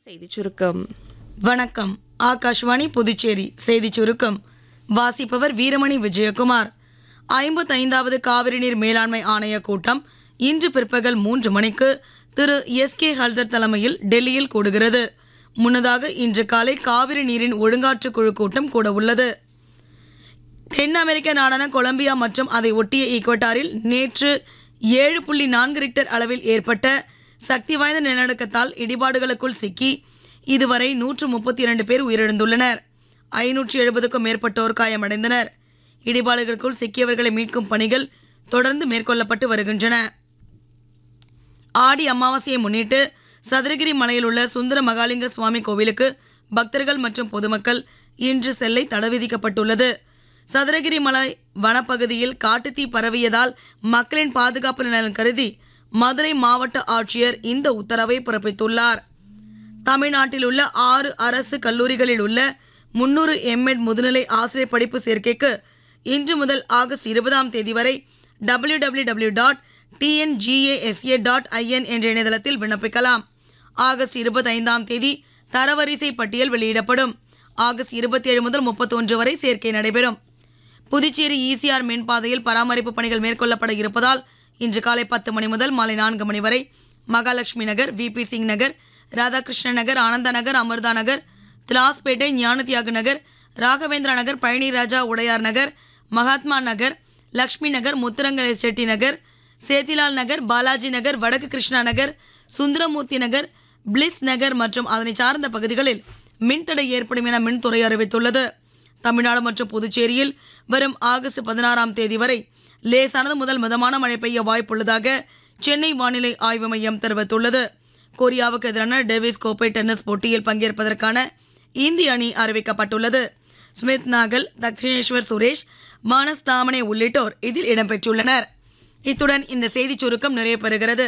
செய்திச் சுருக்கம். வணக்கம். ஆகாஷ்வாணி புதுச்சேரி செய்திச் சுருக்கம் வாசிப்பவர் வீரமணி விஜயகுமார். 55வது காவிரி நீர் மேலாண்மை ஆணைய கூட்டம் இன்று பிற்பகல் 3 மணிக்கு திரு எஸ்.கே. ஹல்தர் தலைமையில் டெல்லியில் கூடுகிறது. முன்னதாக இன்று காலை காவிரி நீரின் ஒழுங்காற்று குழு கூட்டம் கூட உள்ளது. தென் அமெரிக்க நாடான கொலம்பியா மற்றும் அதை ஒட்டிய ஈக்வட்டாரில் நேற்று 7.4 ரிக்டர் அளவில் ஏற்பட்ட சக்தி வாய்ந்த நிலநடுக்கத்தால் இடிபாடுகளுக்குள் சிக்கி இதுவரை 132 பேர் உயிரிழந்துள்ளனர். 570க்கும் மேற்பட்டோர் காயமடைந்தனர். இடிபாடுகளுக்குள் சிக்கியவர்களை மீட்கும் பணிகள் தொடர்ந்து மேற்கொள்ளப்பட்டு வருகின்றன. ஆடி அமாவாசையை முன்னிட்டு சதுரகிரி மலையில் உள்ள சுந்தர மகாலிங்க சுவாமி கோவிலுக்கு பக்தர்கள் மற்றும் பொதுமக்கள் இன்று செல்ல தடை விதிக்கப்பட்டுள்ளது. சதுரகிரி மலை வனப்பகுதியில் காட்டுத்தீ பரவியதால் மக்களின் பாதுகாப்பு நலன் கருதி மதுரை மாவட்ட ஆட்சியர் இந்த உத்தரவை பிறப்பித்துள்ளார். தமிழ்நாட்டில் உள்ள 6 அரசு கல்லூரிகளில் உள்ள 300 எம்எட் முதுநிலை ஆசிரியர் படிப்பு சேர்க்கைக்கு இன்று முதல் ஆகஸ்ட் 20ஆம் தேதி வரை www.tngasa.in என்ற இணையதளத்தில் விண்ணப்பிக்கலாம். ஆகஸ்ட் 25ஆம் தேதி தரவரிசை பட்டியல் வெளியிடப்படும். ஆகஸ்ட் 27 முதல் 31 வரை சேர்க்கை நடைபெறும். புதுச்சேரி ஈசிஆர் மின்பாதையில் பராமரிப்பு பணிகள் மேற்கொள்ளப்பட இருப்பதால் இன்று காலை 10 மணி முதல் மாலை 4 மணி வரை மகாலட்சுமி நகர், விபி சிங் நகர், ராதாகிருஷ்ண நகர், ஆனந்த நகர், அமிர்தா நகர், திலாஸ்பேட்டை, ஞானதியாக நகர், ராகவேந்திரா நகர், பழனிராஜா உடையார் நகர், மகாத்மா நகர், லக்ஷ்மி நகர், முத்துரங்க செட்டி நகர், சேத்திலால் நகர், பாலாஜி நகர், வடக்கு கிருஷ்ணா நகர், சுந்தரமூர்த்தி நகர், பிளிஸ் நகர் மற்றும் அதனை சார்ந்த பகுதிகளில் மின்தடை ஏற்படும் என மின்துறை அறிவித்துள்ளது. தமிழ்நாடு மற்றும் புதுச்சேரியில் வரும் ஆகஸ்ட் 16ஆம் தேதி வரை லேசானது முதல் மிதமான மழை பெய்ய வாய்ப்புள்ளதாக சென்னை வானிலை ஆய்வு மையம் தெரிவித்துள்ளது. கொரியாவுக்கு எதிரான டேவிஸ் கோப்பை டென்னிஸ் போட்டியில் பங்கேற்பதற்கான இந்திய அணி அறிவிக்கப்பட்டுள்ளது. ஸ்மித் நாகல், தக்ஷிணேஸ்வர் சுரேஷ், மானஸ் தாமனே உள்ளிட்டோர் இதில் இடம்பெற்றுள்ளனர். இத்துடன் இந்த செய்திச் சுருக்கம் நிறைவு பெறுகிறது.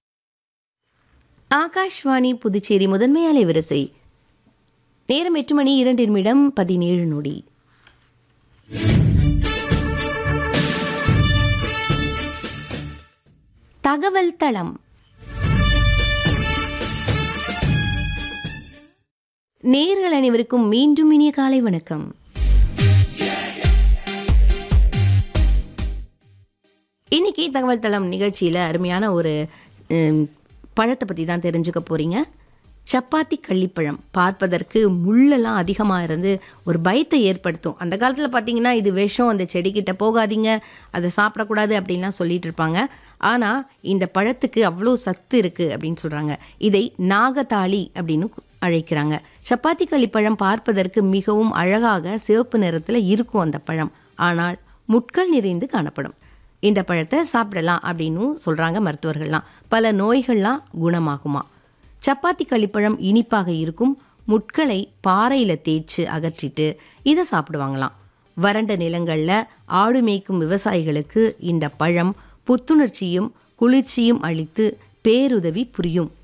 ஆகாஷ்வாணி புதுச்சேரி முதன்மை அலைவரிசை. நேரம் 8:02:17. தகவல் தளம். நேயர்கள் அனைவருக்கும் மீண்டும் இனிய காலை வணக்கம். இன்னைக்கு தகவல் தளம் நிகழ்ச்சியில் அருமையான ஒரு பழத்தை பற்றி தான் தெரிஞ்சுக்க போகிறீங்க. சப்பாத்தி கள்ளிப்பழம் பார்ப்பதற்கு முள்ளெல்லாம் அதிகமாக இருந்து ஒரு பயத்தை ஏற்படுத்தும். அந்த காலத்தில் பார்த்திங்கன்னா இது விஷம், அந்த செடிக்கிட்ட போகாதீங்க, அதை சாப்பிடக்கூடாது அப்படின்லாம் சொல்லிட்டு இருப்பாங்க. ஆனால் இந்த பழத்துக்கு அவ்வளோ சத்து இருக்குது அப்படின்னு சொல்கிறாங்க. இதை நாகதாளி அப்படின்னு அழைக்கிறாங்க. சப்பாத்தி கள்ளிப்பழம் பார்ப்பதற்கு மிகவும் அழகாக சிவப்பு நிறத்தில் இருக்கும் அந்த பழம். ஆனால் முட்கள் நிறைந்து காணப்படும். இந்த பழத்தை சாப்பிடலாம் அப்படின்னு சொல்கிறாங்க மருத்துவர்கள்லாம். பல நோய்கள்லாம் குணமாகுமா. சப்பாத்தி கள்ளிப்பழம் இனிப்பாக இருக்கும். முட்களை பாறையில் தேய்ச்சி அகற்றிட்டு இதை சாப்பிடுவாங்களாம். வறண்ட நிலங்களில் ஆடு மேய்க்கும் விவசாயிகளுக்கு இந்த பழம் புத்துணர்ச்சியும் குளிர்ச்சியும் அளித்து பேருதவி புரியும்